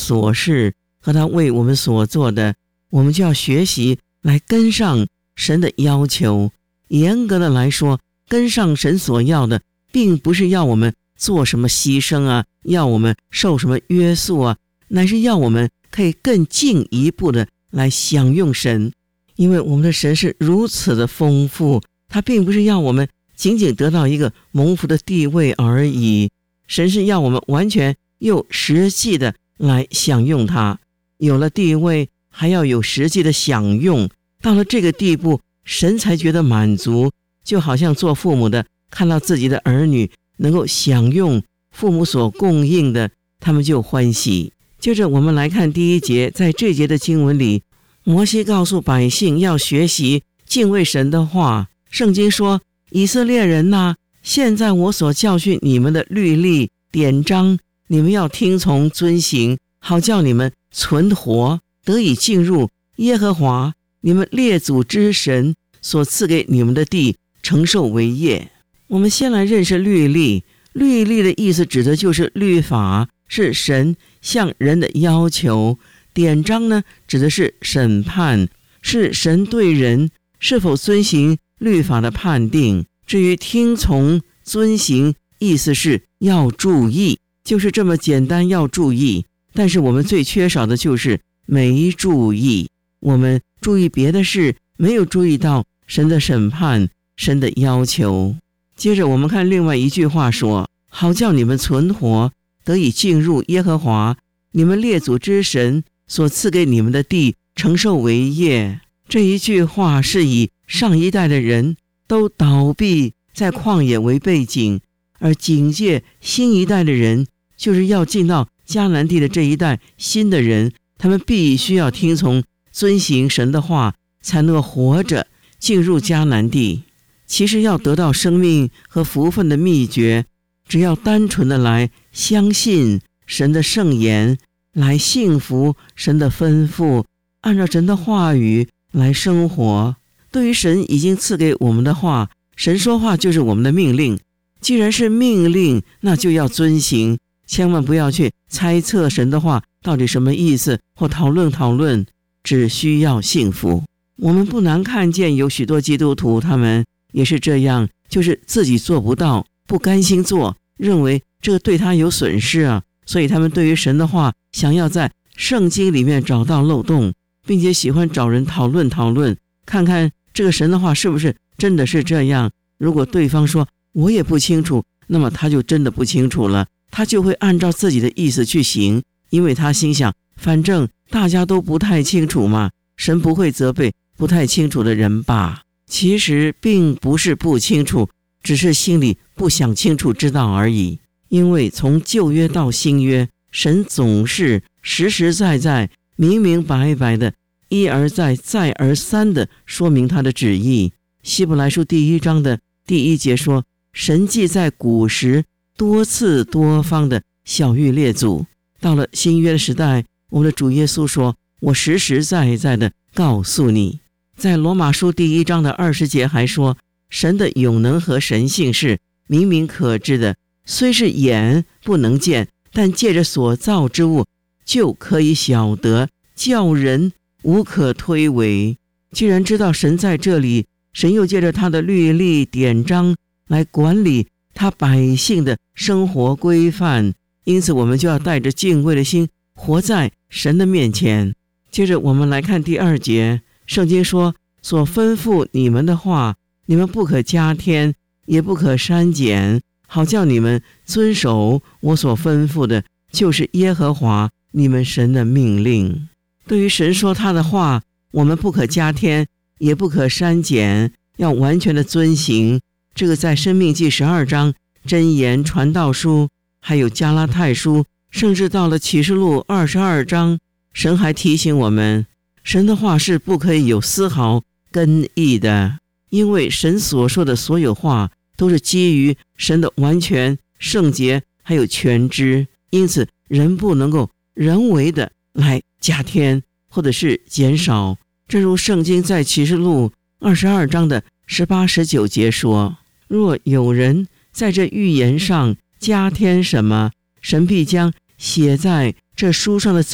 所事和他为我们所做的，我们就要学习来跟上神的要求。严格的来说，跟上神所要的，并不是要我们做什么牺牲啊，要我们受什么约束啊，乃是要我们可以更进一步的来享用神。因为我们的神是如此的丰富，他并不是要我们仅仅得到一个蒙福的地位而已，神是要我们完全又实际的来享用它。有了地位，还要有实际的享用，到了这个地步，神才觉得满足。就好像做父母的看到自己的儿女能够享用父母所供应的，他们就欢喜。接着我们来看第一节，在这节的经文里，摩西告诉百姓要学习敬畏神的话。圣经说，以色列人啊，现在我所教训你们的律例典章，你们要听从遵行，好叫你们存活，得以进入耶和华你们列祖之神所赐给你们的地，承受为业。我们先来认识律例。律例的意思指的就是律法，是神向人的要求。典章呢，指的是审判，是神对人是否遵行律法的判定。至于听从遵行，意思是要注意，就是这么简单，要注意。但是我们最缺少的就是没注意，我们注意别的事，没有注意到神的审判，神的要求。接着我们看另外一句话说，好叫你们存活，得以进入耶和华你们列祖之神所赐给你们的地，承受为业。这一句话是以上一代的人都倒闭在旷野为背景，而警戒新一代的人，就是要进到迦南地的这一代新的人，他们必须要听从遵行神的话，才能够活着进入迦南地。其实要得到生命和福分的秘诀，只要单纯的来相信神的圣言，来信服神的吩咐，按照神的话语来生活。对于神已经赐给我们的话，神说话就是我们的命令。既然是命令，那就要遵行，千万不要去猜测神的话到底什么意思，或讨论，只需要信服。我们不难看见有许多基督徒，他们也是这样，就是自己做不到，不甘心做，认为这个对他有损失啊，所以他们对于神的话想要在圣经里面找到漏洞，并且喜欢找人讨论，看看这个神的话是不是真的是这样。如果对方说我也不清楚，那么他就真的不清楚了，他就会按照自己的意思去行，因为他心想反正大家都不太清楚嘛，神不会责备不太清楚的人吧。其实并不是不清楚，只是心里不想清楚知道而已。因为从旧约到新约，神总是实实在在明明白白的一而再再而三的说明他的旨意。希伯来书第1章的第1节说，神既在古时多次多方的晓谕列祖，到了新约的时代，我们的主耶稣说，我实实在在的告诉你。在罗马书第1章的20节还说，神的永能和神性是明明可知的，虽是眼不能见，但借着所造之物就可以晓得，叫人无可推诿。既然知道神在这里，神又借着他的律例典章来管理他百姓的生活规范，因此我们就要带着敬畏的心活在神的面前。接着我们来看第2节，圣经说，所吩咐你们的话，你们不可加添，也不可删减，好叫你们遵守我所吩咐的，就是耶和华你们神的命令。对于神说他的话，我们不可加添，也不可删减，要完全的遵行。这个在申命记12章、箴言、传道书，还有加拉太书，甚至到了启示录22章，神还提醒我们，神的话是不可以有丝毫更易的，因为神所说的所有话都是基于神的完全圣洁还有全知，因此人不能够人为的来加添或者是减少。正如圣经在启示录22章的18、19节说，若有人在这预言上加添什么，神必将写在这书上的